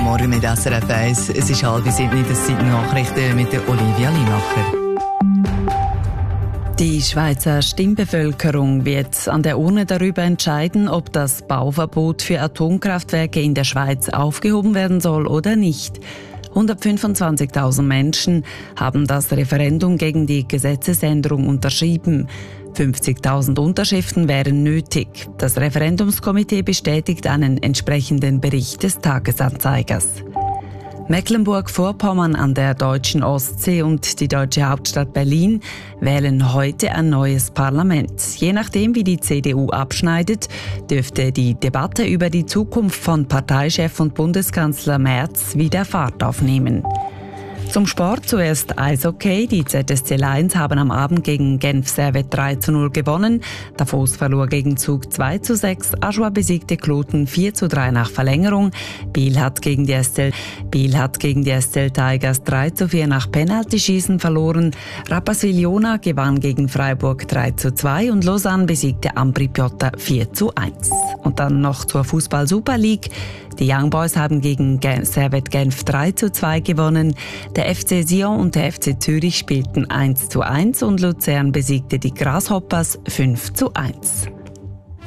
Morgen mit SRF 1. Es ist 6:30, das sind Nachrichten mit der Olivia Limacher. Die Schweizer Stimmbevölkerung wird an der Urne darüber entscheiden, ob das Bauverbot für Atomkraftwerke in der Schweiz aufgehoben werden soll oder nicht. 125.000 Menschen haben das Referendum gegen die Gesetzesänderung unterschrieben. 50.000 Unterschriften wären nötig. Das Referendumskomitee bestätigt einen entsprechenden Bericht des Tagesanzeigers. Mecklenburg-Vorpommern an der deutschen Ostsee und die deutsche Hauptstadt Berlin wählen heute ein neues Parlament. Je nachdem, wie die CDU abschneidet, dürfte die Debatte über die Zukunft von Parteichef und Bundeskanzler Merz wieder Fahrt aufnehmen. Zum Sport zuerst Eishockey. Die ZSC Lions haben am Abend gegen Genf Servette 3:0 gewonnen. Davos verlor gegen Zug 2:6. Aschua besiegte Kloten 4:3 nach Verlängerung. Biel hat gegen die SL Tigers 3:4 nach Penaltyschießen verloren. Rapperswil-Jona gewann gegen Freiburg 3:2 und Lausanne besiegte Ambri Piotta 4:1. Und dann noch zur Fußball-Super League. Die Young Boys haben gegen Servette Genf 3:2 gewonnen. Der FC Sion und der FC Zürich spielten 1:1 und Luzern besiegte die Grasshoppers 5:1.